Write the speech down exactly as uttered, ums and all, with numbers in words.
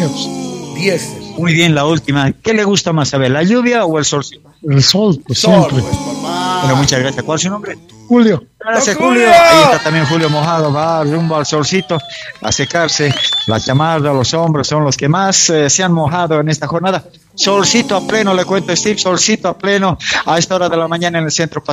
años. diez. Muy bien, la última. ¿Qué le gusta más a ver, la lluvia o el sol? El sol, pues Sol, siempre. pues, papá. Bueno, muchas gracias. ¿Cuál es su nombre? Julio. Gracias, ¡Don Julio. Julio! Ahí está también Julio mojado, va rumbo al solcito a secarse. La chamarra, los hombros son los que más eh, se han mojado en esta jornada. Solcito a pleno, le cuento, Steve, solcito a pleno a esta hora de la mañana en el centro